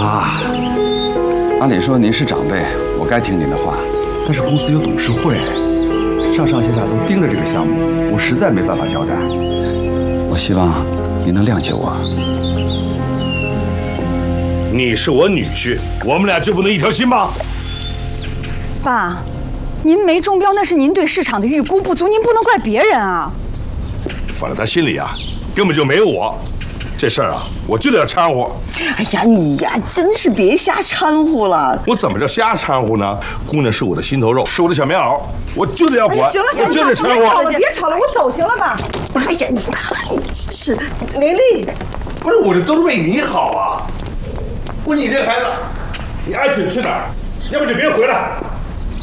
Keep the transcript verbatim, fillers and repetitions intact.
爸，按理说您是长辈，我该听您的话，但是公司有董事会，上上下下都盯着这个项目，我实在没办法交代。我希望您能谅解我。 你是我女婿，我们俩就不能一条心吗？ 爸，您没中标，那是您对市场的预估不足，您不能怪别人啊。 反正他心里啊，根本就没有我。这事儿啊，我就得要掺和。 哎呀，你呀，真是别瞎掺和了。 我怎么着瞎掺和呢？姑娘是我的心头肉，是我的小棉袄，我就得要管。 行了行了， 就得掺和。 别吵了，别吵了，我走行了吧？ 哎呀，你看你真是，玲玲， 不是我这都是为你好啊！我你这孩子，你爱去吃哪儿？要不就别回来。